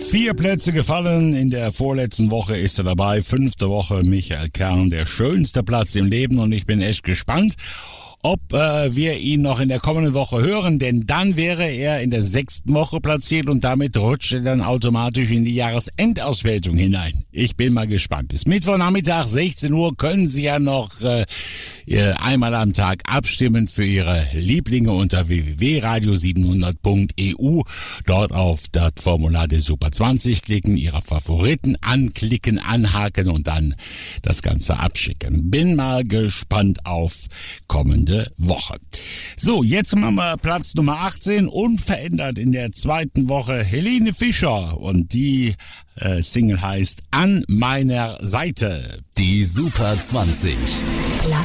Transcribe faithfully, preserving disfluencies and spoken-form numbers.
Vier Plätze gefallen. In der vorletzten Woche ist er dabei. Fünfte Woche Michael Kern, der schönste Platz im Leben. Und ich bin echt gespannt, ob äh, wir ihn noch in der kommenden Woche hören, denn dann wäre er in der sechsten Woche platziert und damit rutscht er dann automatisch in die Jahresendauswertung hinein. Ich bin mal gespannt. Bis Mittwochnachmittag, sechzehn Uhr, können Sie ja noch äh, einmal am Tag abstimmen für Ihre Lieblinge unter w w w punkt radio siebenhundert punkt e u. Dort auf das Formular der Super zwanzig klicken, Ihre Favoriten anklicken, anhaken und dann das Ganze abschicken. Bin mal gespannt auf kommende Woche. So, jetzt machen wir Platz Nummer achtzehn, unverändert in der zweiten Woche Helene Fischer und die äh, Single heißt An meiner Seite. Die Super zwanzig.